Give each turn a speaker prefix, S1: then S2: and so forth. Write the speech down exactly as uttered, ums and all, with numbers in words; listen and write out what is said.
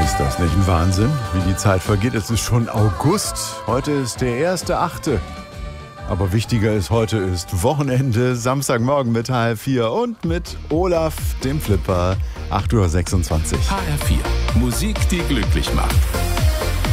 S1: Ist das nicht ein Wahnsinn, wie die Zeit vergeht? Es ist schon August. Heute ist der erste Achte. Aber wichtiger ist, heute ist Wochenende, Samstagmorgen mit H R vier und mit Olaf, dem Flipper, acht Uhr sechsundzwanzig.
S2: H R vier, Musik, die glücklich macht.